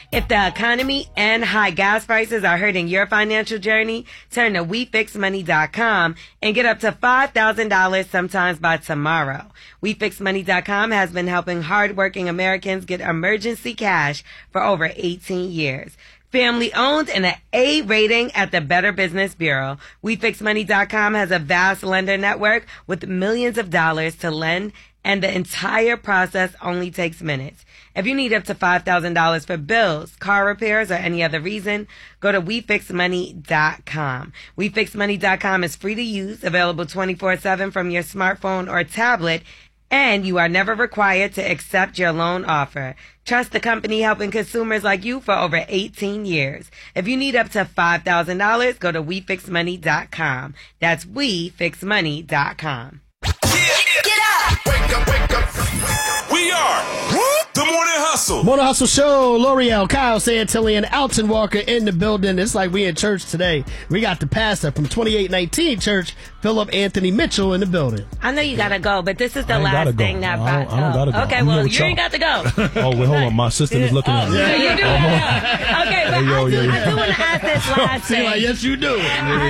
If the economy and high gas prices are hurting your financial journey, turn to WeFixMoney.com and get up to $5,000 sometimes by tomorrow. WeFixMoney.com has been helping hardworking Americans get emergency cash for over 18 years. Family owned and an A rating at the Better Business Bureau. WeFixMoney.com has a vast lender network with millions of dollars to lend, and the entire process only takes minutes. If you need up to $5,000 for bills, car repairs, or any other reason, go to WeFixMoney.com. WeFixMoney.com is free to use, available 24/7 from your smartphone or tablet, and you are never required to accept your loan offer. Trust the company helping consumers like you for over 18 years. If you need up to $5,000, go to WeFixMoney.com. That's WeFixMoney.com. Get up! Wake up, wake up. We are the Morning Hustle. Morning Hustle Show. L'Oreal, Kyle Santilli, and Alton Walker in the building. It's like we in church today. We got the pastor from 2819 Church, Philip Anthony Mitchell, in the building. I know you gotta go, but this is the last thing that I don't gotta go. Okay, well, you ain't got to go. Oh, wait, hold on. My assistant is looking at me. You do. Okay, but I do want to ask this last thing. Like, yes, you do.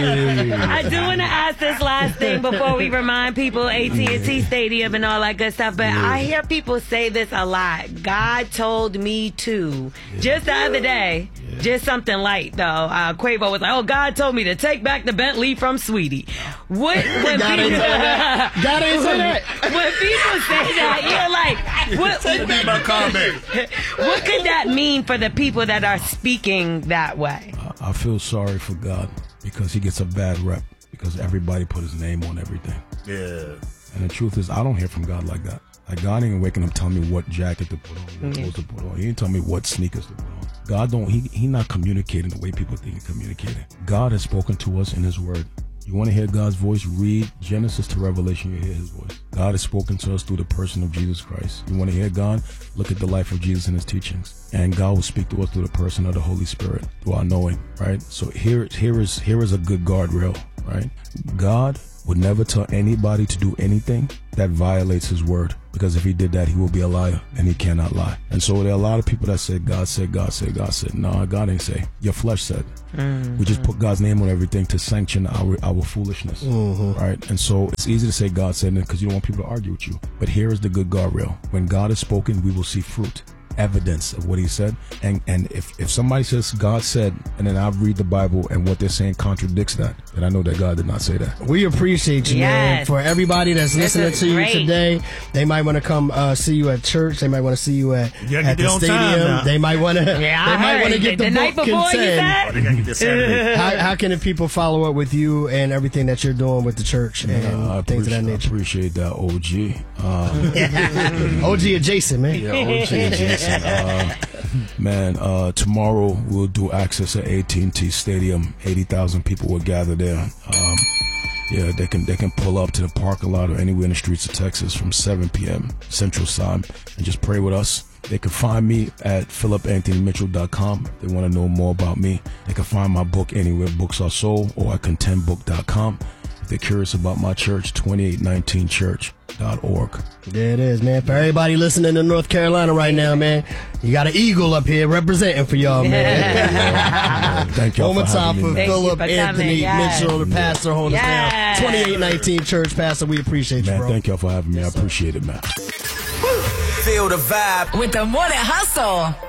I do want to ask this last thing before we remind people AT&T Stadium and all that good stuff. But I hear people say this a lot. God told me to. Just the other day, just something light though. Quavo was like, "Oh, God told me to take back the Bentley from Sweetie." What when God ain't say that. God ain't say that. When people say that, you're like, what? Take back my comment. What could that mean for the people that are speaking that way? I feel sorry for God because he gets a bad rep because everybody put his name on everything. Yeah. And the truth is, I don't hear from God like that. Like, God ain't waking up telling me what jacket to put on, what clothes to put on. He ain't telling me what sneakers to put on. God don't, he not communicating the way people think he's communicating. God has spoken to us in his word. You want to hear God's voice? Read Genesis to Revelation, you hear his voice. God has spoken to us through the person of Jesus Christ. You want to hear God? Look at the life of Jesus and his teachings. And God will speak to us through the person of the Holy Spirit, through our knowing, right? So here is a good guardrail, right? God would never tell anybody to do anything that violates his word, because if he did that, he will be a liar, and he cannot lie. And so there are a lot of people that say, God said, God said, God said. No, God ain't say. Your flesh said. We just put God's name on everything to sanction our foolishness, right? And so it's easy to say God said it because you don't want people to argue with you. But here is the good guardrail. When God has spoken, we will see fruit, evidence of what he said. And if somebody says God said, and then I read the Bible and what they're saying contradicts that, then I know that God did not say that. We appreciate you, man. For everybody that's listening to you today, they might want to come see you at church. They might want to see you at the stadium. They might want to. They might want to get the night before you said. They gotta get this Saturday. How can the people follow up with you and everything that you're doing with the church and things of that nature? I appreciate that, OG. OG adjacent, man. Yeah, OG adjacent. Man, tomorrow we'll do access at AT&T Stadium. 80,000 people will gather there. Yeah, they can pull up to the parking lot or anywhere in the streets of Texas from 7 p.m. Central Time and just pray with us. They can find me at PhilipAnthonyMitchell.com. If they want to know more about me, they can find my book anywhere books are sold, or at contendbook.com. If they're curious about my church, 2819church.org. There it is, man. For everybody listening in North Carolina right now, man, you got an eagle up here representing for y'all, man. Thank y'all for having me. For Philip Anthony Mitchell, the pastor, holding us down. 2819 Church, Pastor. We appreciate you, man, bro. Thank y'all for having me. I appreciate it, man. Feel the vibe with the Morning Hustle.